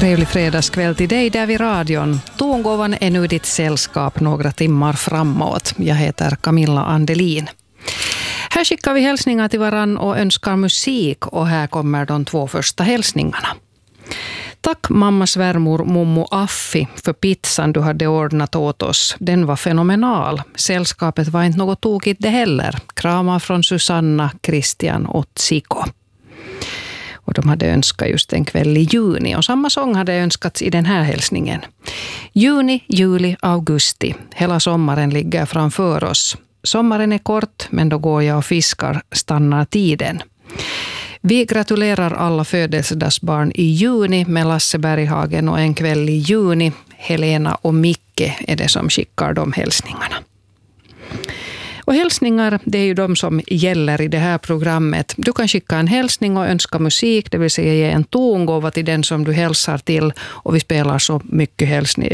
Trevlig fredagskväll till dig där vid radion. Tongåvan är nu ditt sällskap några timmar framåt. Jag heter Camilla Andelin. Här skickar vi hälsningar till varann och önskar musik, och här kommer de 2 första hälsningarna. Tack mamma svärmor Mommo Affi för pizzan du hade ordnat åt oss. Den var fenomenal. Sällskapet var inte något tokigt det heller. Kramar från Susanna, Christian och Siko. Och de hade önskat just en kväll i juni. Och samma sång hade önskats i den här hälsningen. Juni, juli, augusti. Hela sommaren ligger framför oss. Sommaren är kort, men då går jag och fiskar, stannar tiden. Vi gratulerar alla födelsedagsbarn i juni med Lasse Berghagen, och en kväll i juni. Helena och Micke är det som skickar de hälsningarna. Och hälsningar, det är ju de som gäller i det här programmet. Du kan skicka en hälsning och önska musik, det vill säga ge en tongåva till den som du hälsar till. Och vi spelar så mycket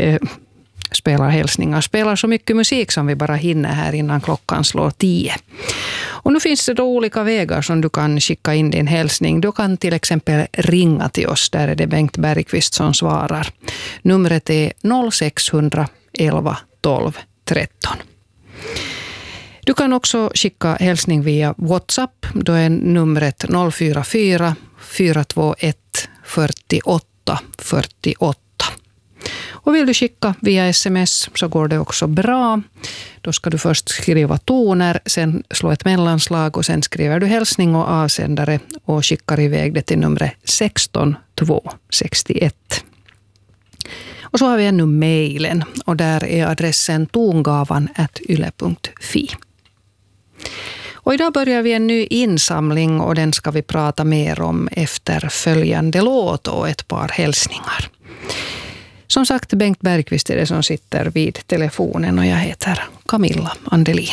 spelar så mycket musik som vi bara hinner här innan klockan slår 10. Och nu finns det då olika vägar som du kan skicka in din hälsning. Du kan till exempel ringa till oss, där är det Bengt Bergqvist som svarar. Numret är 0600 11 12 13. Du kan också skicka hälsning via WhatsApp. Då är numret 044 421 48 48. Och vill du skicka via sms så går det också bra. Då ska du först skriva toner, sen slå ett mellanslag och sen skriver du hälsning och avsändare och skickar iväg det till numret 16 261. Och så har vi ännu mejlen, och där är adressen tongavan@yle.fi. Och idag börjar vi en ny insamling, och den ska vi prata mer om efter följande låt och ett par hälsningar. Som sagt, Bengt Bergqvist är det som sitter vid telefonen, och jag heter Camilla Andelin.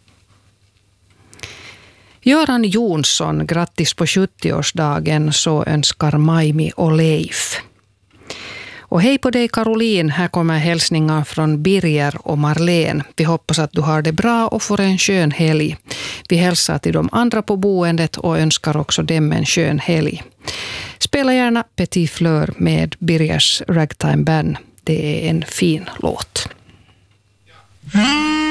Göran Jonsson, grattis på 70-årsdagen, så önskar Maimi och Leif. Och hej på dig Caroline, här kommer hälsningar från Birger och Marlene. Vi hoppas att du har det bra och får en skön helg. Vi hälsar till de andra på boendet och önskar också dem en skön helg. Spela gärna Petit Fleur med Birgers Ragtime Band. Det är en fin låt.